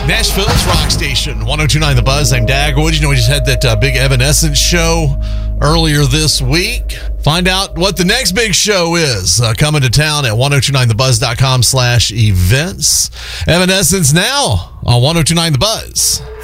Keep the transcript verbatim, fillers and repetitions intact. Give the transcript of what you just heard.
Nashville's rock station, one oh two point nine The Buzz. I'm Dagwood. You know, we just had that uh, big Evanescence show earlier this week. Find out what the next big show is uh, coming to town at ten twenty-nine the buzz dot com slash events. Evanescence now on ten twenty-nine The Buzz.